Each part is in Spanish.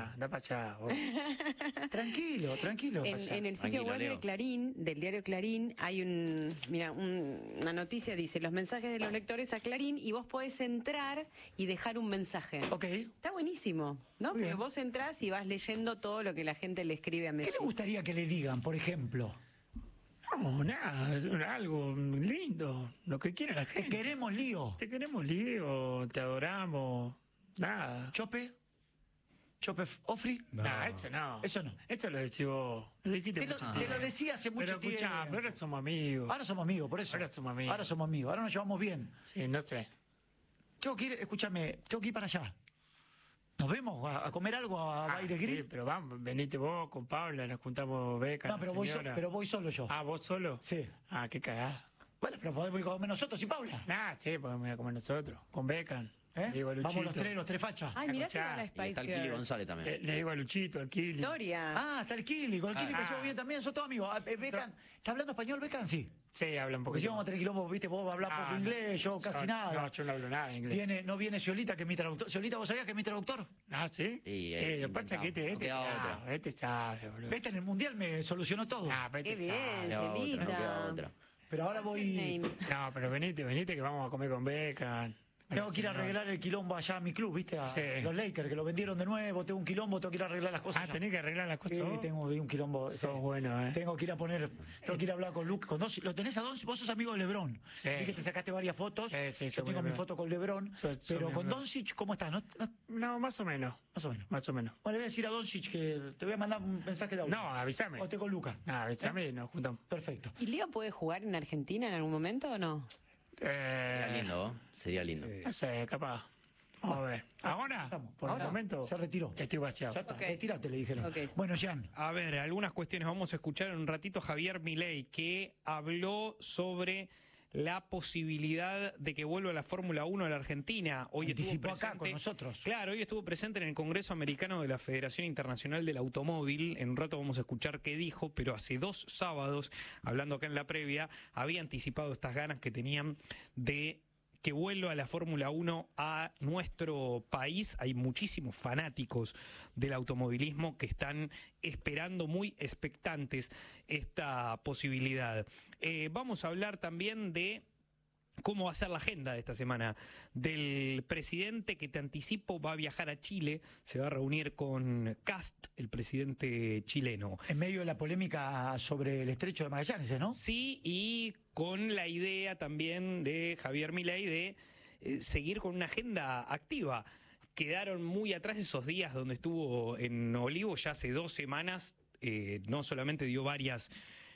anda para allá. Vos. Tranquilo. En el sitio web de Clarín, del diario Clarín, hay una noticia, dice, los mensajes de los lectores a Clarín, y vos podés entrar y dejar un mensaje. Ok. Está buenísimo, ¿no? Porque vos entrás y vas leyendo todo lo que la gente le escribe a Messi. ¿Qué le gustaría que le digan, por ejemplo? No, nada, es algo lindo, lo que quiera la gente. Te queremos, Lío. Te queremos, Lío, te adoramos, nada. ¿Chope? ¿Ofri? No, eso no. Eso no. Eso lo decís vos. Lo dijiste mucho Te tiempo. lo decía hace mucho Pero escuchá, tiempo. pero ahora somos amigos. Ahora somos amigos, por eso. Ahora somos amigos. Ahora nos llevamos bien. Sí, no sé. Tengo que ir, escúchame, tengo que ir para allá. ¿Nos vemos a comer algo a Baile Grill? Sí, pero vamos, venite vos con Paula, nos juntamos Beca. No, pero voy solo yo. Ah, ¿vos solo? Sí. Ah, qué cagada. Bueno, pero podemos ir a comer nosotros y Paula. Nah, sí, podemos ir a comer nosotros, con Becan. ¿Eh? Le digo a Luchito. Vamos los tres fachas. Ay, mirá si Escuchá, va la Y Spice está el Kili Girls. González también. Le digo a Luchito, al Kili. Historia. Ah, está el Kili. Con el Kili me llevo bien también. Son todos amigos. Becan, ¿está hablando español, Becan? Sí. Sí, habla un Porque poquito. si vamos a tener quilombo, viste, vos hablas poco inglés, yo casi nada. No, yo no hablo nada de inglés. No viene Ciolita, que es mi traductor. Ciolita, ¿vos sabías que es mi traductor? Ah, ¿sí? Y, lo que pasa es que no queda otra. este sabe, boludo. Viste, en el Mundial me solucionó todo. Ah, pero Qué este bien, sabe. No queda otra, no queda Cielita. otra. Pero ahora voy... No, pero venite que vamos a comer con Becan. Tengo que ir a arreglar el quilombo allá a mi club, ¿viste? A Sí. los Lakers, que lo vendieron de nuevo. Tengo un quilombo, tengo que ir a arreglar las cosas. Ah, allá. tenés que arreglar las cosas. Sí, vos. tengo un quilombo. Sos bueno, Tengo que ir a hablar con Luke, con Doncic. ¿Lo tenés a Doncic? Vos sos amigo de LeBron. Sí. Vi que te sacaste varias fotos. Sí, Yo soy tengo muy mi foto con LeBron. Pero con amigo. Doncic, ¿cómo estás? No, más o menos. Más o menos. Más o menos. Bueno, le voy a decir a Doncic que te voy a mandar un mensaje de audio. No, avísame. O estoy con Luca. No, avísame y nos juntamos. Perfecto. ¿Y Leo puede jugar en Argentina en algún momento o no? Sería lindo, ¿no? Sería lindo. No sé, capaz. Vamos a ver. ¿Ahora? Estamos. Por Ahora el momento. se retiró. Estoy vaciado. Ya está. Ok. Retírate, le dijeron. Ok. Bueno, Jan. A ver, algunas cuestiones. Vamos a escuchar en un ratito a Javier Milei, que habló sobre la posibilidad de que vuelva la Fórmula 1 a la Argentina. Hoy Anticipó estuvo acá con nosotros. Claro, hoy estuvo presente en el Congreso Americano de la Federación Internacional del Automóvil. En un rato vamos a escuchar qué dijo, pero hace 2 sábados, hablando acá en la previa, había anticipado estas ganas que tenían de que vuelva la Fórmula 1 a nuestro país. Hay muchísimos fanáticos del automovilismo que están esperando muy expectantes esta posibilidad. Vamos a hablar también de cómo va a ser la agenda de esta semana del presidente, que te anticipo va a viajar a Chile, se va a reunir con Kast, el presidente chileno. En medio de la polémica sobre el estrecho de Magallanes, ¿no? Sí, y con la idea también de Javier Milei de seguir con una agenda activa. Quedaron muy atrás esos días donde estuvo en Olivo, ya hace 2 semanas, no solamente dio varias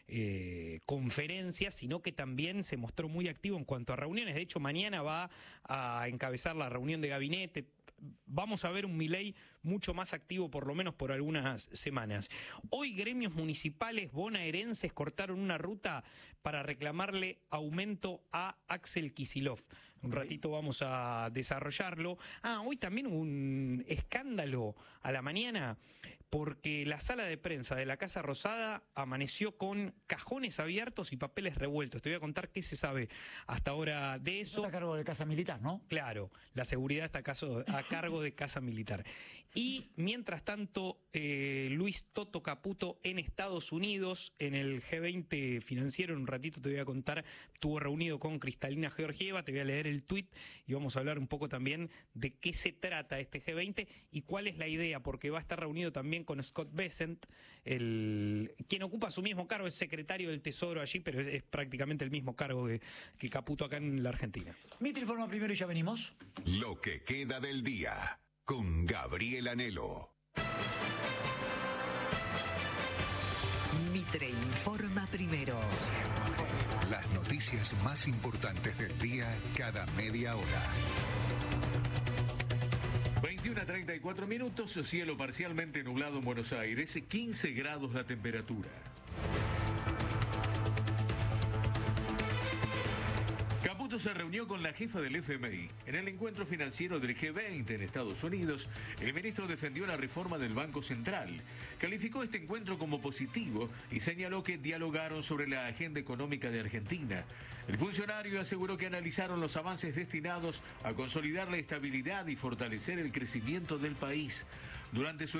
conferencias, sino que también se mostró muy activo en cuanto a reuniones. De hecho, mañana va a encabezar la reunión de gabinete. Vamos a ver un Milei mucho más activo, por lo menos por algunas semanas. Hoy gremios municipales bonaerenses cortaron una ruta para reclamarle aumento a Axel Kicillof. Un ratito vamos a desarrollarlo. Hoy también hubo un escándalo a la mañana porque la sala de prensa de la Casa Rosada amaneció con cajones abiertos y papeles revueltos. Te voy a contar qué se sabe hasta ahora de eso. Está a cargo de Casa Militar, ¿no? Claro, la seguridad está a cargo de Casa Militar. Y mientras tanto, Luis Toto Caputo en Estados Unidos, en el G20 financiero, en un ratito te voy a contar, estuvo reunido con Cristalina Georgieva, te voy a leer el tuit y vamos a hablar un poco también de qué se trata este G20 y cuál es la idea, porque va a estar reunido también con Scott Bessent, quien ocupa su mismo cargo, es secretario del Tesoro allí, pero es prácticamente el mismo cargo que Caputo acá en la Argentina. Mitre informa primero y ya venimos. Lo que queda del día con Gabriel Anhelo. Mitre informa primero. Las noticias más importantes del día cada media hora. 21:34, cielo parcialmente nublado en Buenos Aires, 15 grados la temperatura. Caputo se reunió con la jefa del FMI. En el encuentro financiero del G20 en Estados Unidos, el ministro defendió la reforma del Banco Central. Calificó este encuentro como positivo y señaló que dialogaron sobre la agenda económica de Argentina. El funcionario aseguró que analizaron los avances destinados a consolidar la estabilidad y fortalecer el crecimiento del país. Durante su